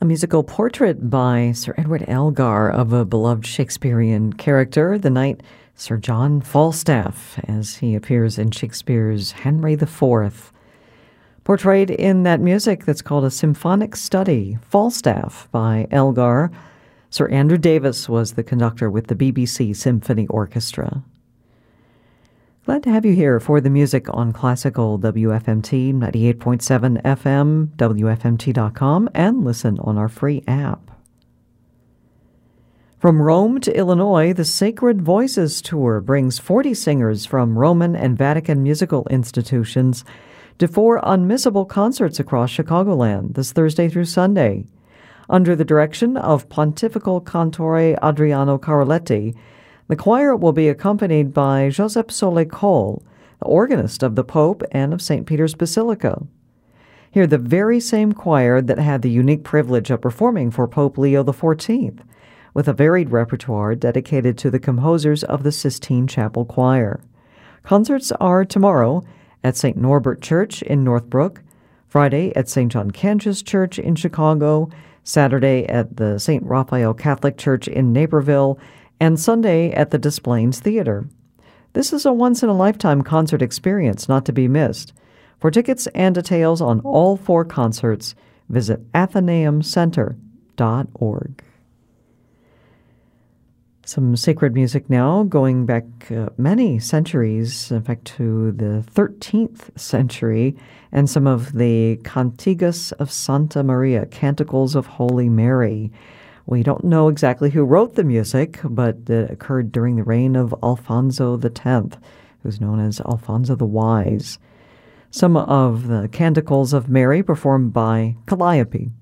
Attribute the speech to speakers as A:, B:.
A: A musical portrait by Sir Edward Elgar of a beloved Shakespearean character, the knight Sir John Falstaff, as he appears in Shakespeare's Henry IV. Portrayed in that music that's called a symphonic study, Falstaff by Elgar. Sir Andrew Davis was the conductor with the BBC Symphony Orchestra. Glad to have you here for the music on Classical WFMT 98.7 FM, WFMT.com, and listen on our free app. From Rome to Illinois, the Sacred Voices Tour brings 40 singers from Roman and Vatican musical institutions to 4 unmissable concerts across Chicagoland this Thursday through Sunday. Under the direction of Pontifical Cantore Adriano Caroletti, the choir will be accompanied by Joseph Solé-Cole, the organist of the Pope and of St. Peter's Basilica. Hear the very same choir that had the unique privilege of performing for Pope Leo XIV, with a varied repertoire dedicated to the composers of the Sistine Chapel Choir. Concerts are tomorrow at St. Norbert Church in Northbrook, Friday at St. John Cantius Church in Chicago, Saturday at the St. Raphael Catholic Church in Naperville, and Sunday at the Des Plaines Theater. This is a once-in-a-lifetime concert experience not to be missed. For tickets and details on all 4 concerts, visit athenaeumcenter.org. Some sacred music now, going back many centuries, in fact to the 13th century, and some of the Cantigas of Santa Maria, Canticles of Holy Mary. We don't know exactly who wrote the music, but it occurred during the reign of Alfonso X, who's known as Alfonso the Wise. Some of the Canticles of Mary performed by Calliope.